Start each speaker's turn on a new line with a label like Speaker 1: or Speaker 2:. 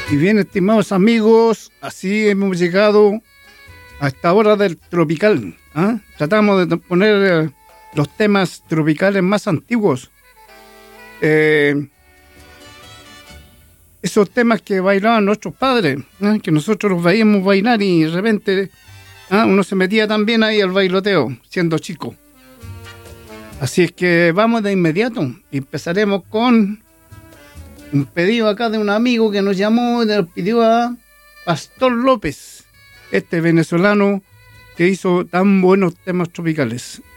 Speaker 1: Y bien, estimados amigos, así hemos llegado a esta hora del tropical. Tratamos de poner los temas tropicales más antiguos. Esos temas que bailaban nuestros padres, que nosotros los veíamos bailar y de repente uno se metía también ahí al bailoteo, siendo chico. Así es que vamos de inmediato. Empezaremos con un pedido acá de un amigo que nos llamó y nos pidió a Pastor López, este venezolano que hizo tan buenos temas tropicales.